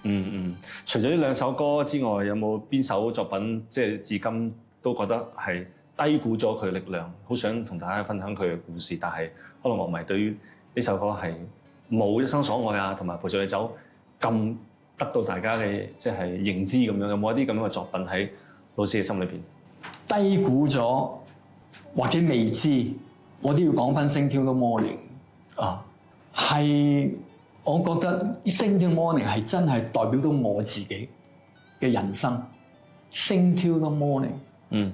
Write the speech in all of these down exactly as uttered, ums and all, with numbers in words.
嗯嗯，除咗呢兩首歌之外，有冇邊首作品即係至今都覺得係低估咗佢力量，好想同大家分享佢嘅故事，但係可能樂迷對於呢首歌係冇一生所愛啊，同埋陪著你走咁得到大家嘅即係認知咁樣，有冇一啲咁樣嘅作品喺老師嘅心裏邊？ 低估咗或者未知，我都要講翻《Sing Till the Morning》啊，係我覺得《Sing Till the Morning》係真係代表到我自己嘅人生。Sing till the morning， 嗯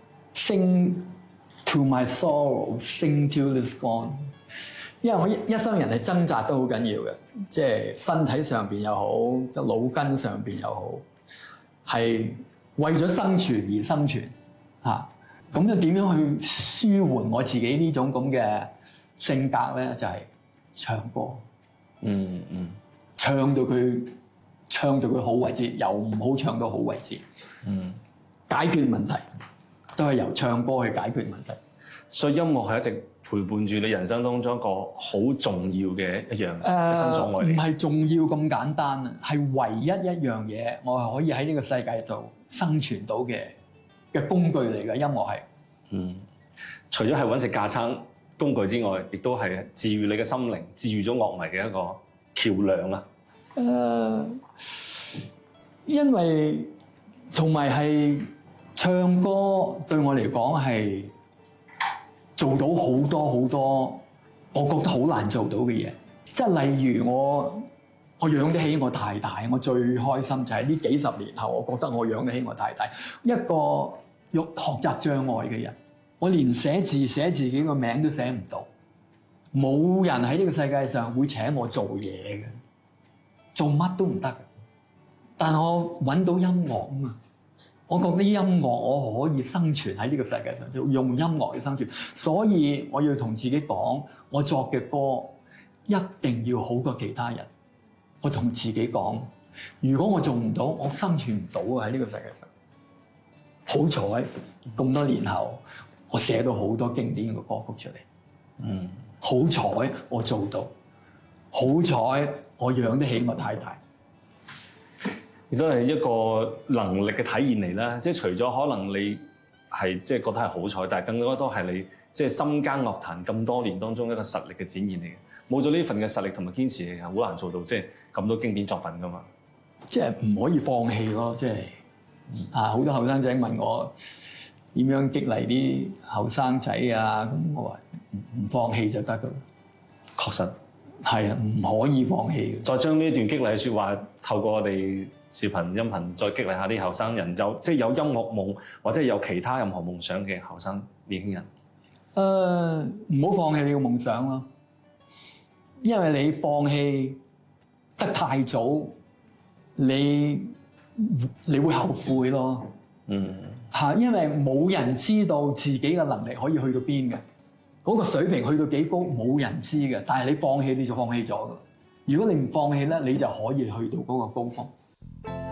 ，Sing to my sorrow，Sing till it's gone。因為我一一生人係掙扎都好緊要嘅，即係身體上邊又好，即係腦筋上邊又好，係為咗生存而生存嚇。咁又點樣去舒緩我自己呢種咁嘅性格咧？就係、是、唱歌，嗯嗯，唱到佢唱到佢好為止，由唔好唱到好為止，嗯，解決問題都係由唱歌去解決問題。 所以音樂係一直陪伴住你人生當中一個好重要嘅一樣一生所愛。 唔係重要咁簡單啊，係唯一一樣嘢，我係可以喺呢個世界度生存到嘅嘅工具嚟嘅。音樂係，嗯， 除咗係揾食架撐工具之外，亦都係治癒你嘅心靈、治癒咗樂迷嘅一個橋梁啦。 誒、呃，因為同埋係唱歌對我嚟講係做到好多好多，我覺得好難做到嘅嘢。即係例如我我養得起我太太，我最開心就係呢幾十年後，我覺得我養得起我太太。一個有學習障礙嘅人，我連寫字寫自己個名都寫唔到，冇人喺呢個世界上會請我做嘢嘅，做乜都唔得。但我揾到音樂啊嘛，我覺得音樂我可以生存喺呢個世界上，就用音樂去生存。所以我要同自己講，我作嘅歌一定要好過其他人。我同自己講，如果我做唔到，我生存唔到啊！喺呢個世界上，好彩咁多年後，我寫到好多經典嘅歌曲出嚟。嗯，好彩我做到，好彩我養得起我太太。 亦都係一個能力嘅體現嚟啦，即係除咗可能你係即係覺得係好彩，但係更加多係你即係深耕樂壇咁多年當中一個實力嘅展現嚟嘅。冇咗呢份嘅實力同埋堅持，係好難做到即係咁多經典作品噶嘛。 即係唔可以放棄咯，即係啊！好多後生仔問我點樣激勵啲後生仔啊，咁我話唔唔放棄就得噶啦。 確實係啊，唔可以放棄。再將呢段激勵嘅説話透過我哋視頻、音頻，再激勵下啲後生人，有即係有音樂夢或者有其他任何夢想嘅後生年輕人。 誒，唔好放棄你嘅夢想咯，因為你放棄得太早，你你會後悔咯。嗯，嚇，因為冇人知道自己嘅能力可以去到邊嘅，嗰個水平去到幾高，冇人知嘅。但係你放棄，你就放棄咗㗎。如果你唔放棄咧，你就可以去到嗰個高峰。